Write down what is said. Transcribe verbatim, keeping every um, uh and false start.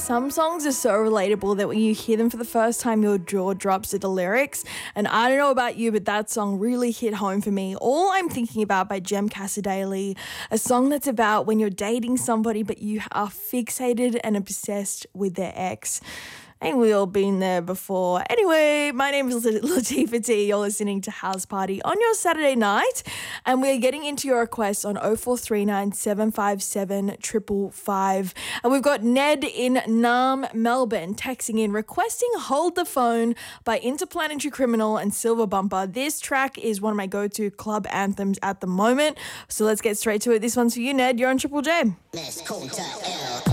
some songs are so relatable that when you hear them for the first time, your jaw drops at the lyrics. And I don't know about you, but that song really hit home for me. All I'm Thinking About by Jem Casadale, a song that's about when you're dating somebody but you are fixated and obsessed with their ex. Ain't we all been there before? Anyway, my name is Latifah T. You're listening to House Party on your Saturday night, and we're getting into your requests on oh four three nine, seven five seven, five five five. And we've got Ned in Naarm, Melbourne, texting in requesting Hold the Phone by Interplanetary Criminal and Silver Bumper. This track is one of my go-to club anthems at the moment, so let's get straight to it. This one's for you, Ned. You're on Triple J. Let's call